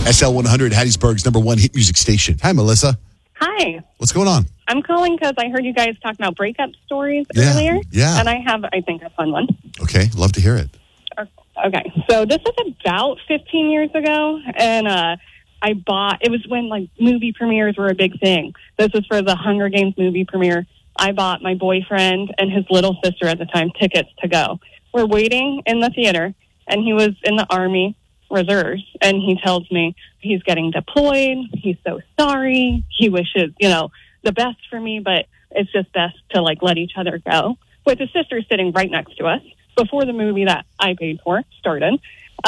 SL100, Hattiesburg's #1 hit music station. Hi, Melissa. Hi. What's going on? I'm calling because I heard you guys talking about breakup stories earlier. Yeah. And I have, I think, a fun one. Okay, love to hear it. Okay, so this was about 15 years ago, and I bought, it was when, like, movie premieres were a big thing. This was for the Hunger Games movie premiere. I bought my boyfriend and his little sister at the time tickets to go. We're waiting in the theater, and he was in the Army Reserves, and he tells me he's getting deployed. He's so sorry. He wishes, the best for me, but it's just best to, like, let each other go. With his sister sitting right next to us before the movie that I paid for started.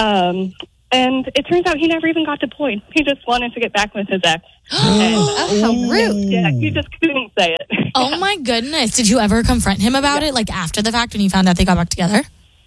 And it turns out he never even got deployed. He just wanted to get back with his ex. How rude. Yeah, he just couldn't say it. Oh, my goodness. Did you ever confront him about it, like after the fact when you found out they got back together?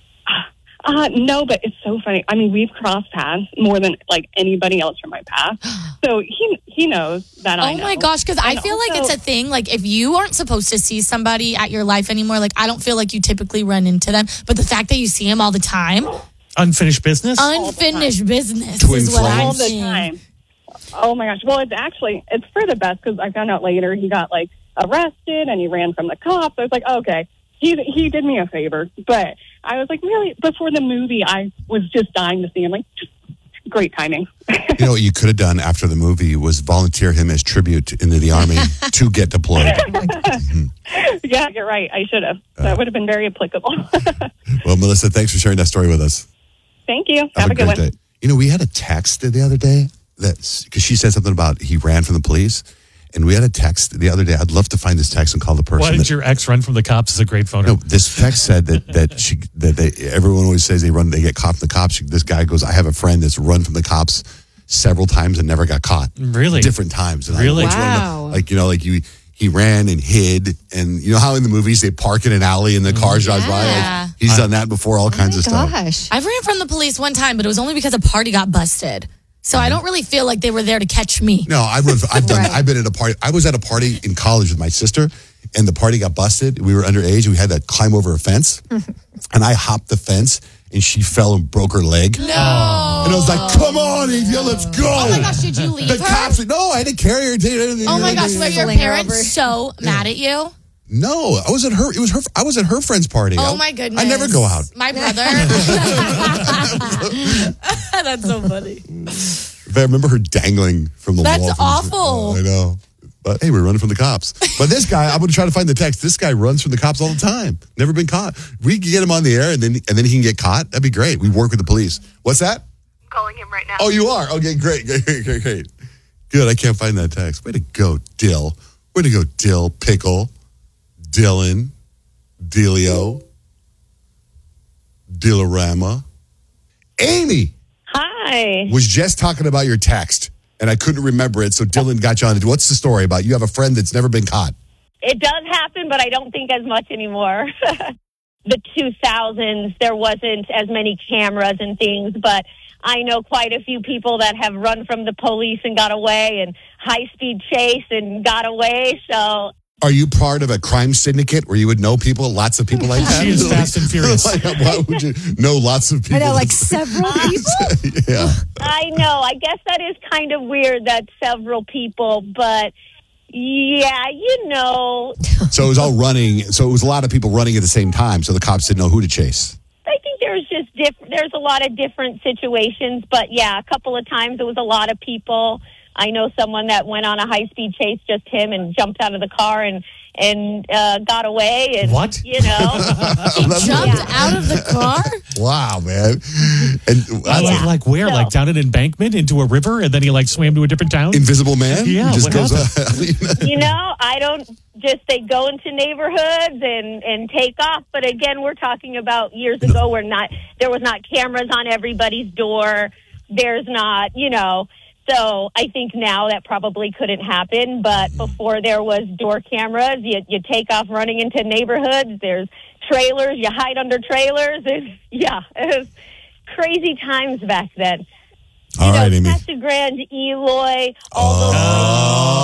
No, but it's so funny. I mean, we've crossed paths more than, like, anybody else from my past. So he knows that I know. Oh, my gosh, because I feel like it's a thing. Like, if you aren't supposed to see somebody at your life anymore, like, I don't feel like you typically run into them. But the fact that you see them all the time. Unfinished business? Unfinished business Twin is what I'm all the seeing. time. Oh, my gosh. Well, it's for the best because I found out later he got, like, arrested and he ran from the cops. I was like, okay, he did me a favor. But I was like, really? Before the movie, I was just dying to see him. Like, great timing. You know what you could have done after the movie was volunteer him as tribute into the Army to get deployed. Yeah, you're right. I should have. That would have been very applicable. Well, Melissa, thanks for sharing that story with us. Thank you. Have a good one. day. We had a text the other day because she said something about he ran from the police. And we had a text the other day. I'd love to find this text and call the person. Why did your ex run from the cops? Is a great photo. No, this text said everyone always says they get caught from the cops. This guy goes, I have a friend that's run from the cops several times and never got caught. Really? Different times. And Really? Wow. He ran and hid. And you know how in the movies they park in an alley and the car drives by? Yeah. He's done that before, all kinds of stuff. Gosh. I've ran from the police one time, but it was only because a party got busted. So I don't really feel like they were there to catch me. No, I've been at a party. I was at a party in college with my sister, and the party got busted. We were underage, and we had to climb over a fence. And I hopped the fence, and she fell and broke her leg. No. And I was like, come on, Evia, let's go. Oh, my gosh, did you leave The her? cops, no, I didn't carry her. Oh, my gosh, were your Pulling her parents over. so mad at you? No, I was at her. I was at her friend's party. Oh, my goodness. I never go out. My brother. That's so funny. I remember her dangling from the wall. That's awful. I know. But hey, we're running from the cops. But this guy, I'm going to try to find the text. This guy runs from the cops all the time. Never been caught. We can get him on the air, and then he can get caught. That'd be great. We work with the police. What's that? I'm calling him right now. Oh, you are? Okay, great. Good. I can't find that text. Way to go, Dill. Way to go, Dill. Pickle. Dylan. Delio. Dillarama. Amy. Hi. Was just talking about your text, and I couldn't remember it, so Dylan got you on it. What's the story about? You have a friend that's never been caught. It does happen, but I don't think as much anymore. The 2000s, there wasn't as many cameras and things, but I know quite a few people that have run from the police and got away, and high-speed chase and got away, so... Are you part of a crime syndicate where you would know people, lots of people like that? She is fast and furious. Why would you know lots of people? I know, like several people. Yeah. I know. I guess that is kind of weird that several people, but yeah, So it was all running. So it was a lot of people running at the same time, so the cops didn't know who to chase. I think there's a lot of different situations, but yeah, a couple of times it was a lot of people. I know someone that went on a high-speed chase, just him, and jumped out of the car and got away. And, What? You know. He jumped out of the car? Wow, man. And Like where? So- Like down an embankment into a river, and then he like swam to a different town? Invisible Man? Yeah, He just what goes You know, I don't they go into neighborhoods and take off. But again, we're talking about years ago where there was not cameras on everybody's door. There's not, So I think now that probably couldn't happen, but before there was door cameras, you take off running into neighborhoods. There's trailers, you hide under trailers. It was crazy times back then. All right, Amy. Casa Grande, Eloy, all those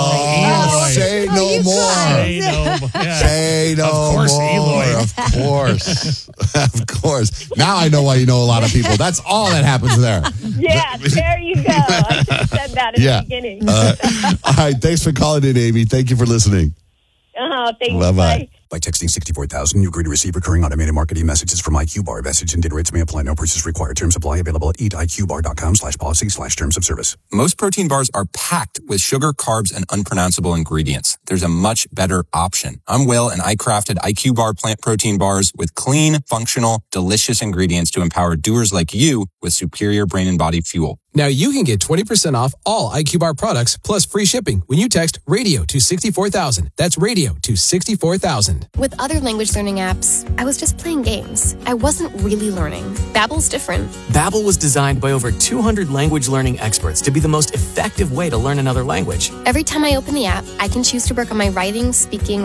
Say no you more. Say no more. Yeah. Say no Of course, more. Eloy. Of course. Of course. Now I know why you know a lot of people. That's all that happens there. Yeah, there you go. I should have said that in the beginning. All right. Thanks for calling in, Amy. Thank you for listening. Thanks. Bye-bye. Bye. By texting 64,000, you agree to receive recurring automated marketing messages from IQ Bar. Message and data rates may apply. No purchase required. Terms apply. Available at eatiqbar.com/policy/terms of service. Most protein bars are packed with sugar, carbs, and unpronounceable ingredients. There's a much better option. I'm Will, and I crafted IQ Bar plant protein bars with clean, functional, delicious ingredients to empower doers like you with superior brain and body fuel. Now you can get 20% off all IQ Bar products plus free shipping when you text radio to 64,000. That's radio to 64,000. With other language learning apps, I was just playing games. I wasn't really learning. Babbel's different. Babbel was designed by over 200 language learning experts to be the most effective way to learn another language. Every time I open the app, I can choose to work on my writing, speaking,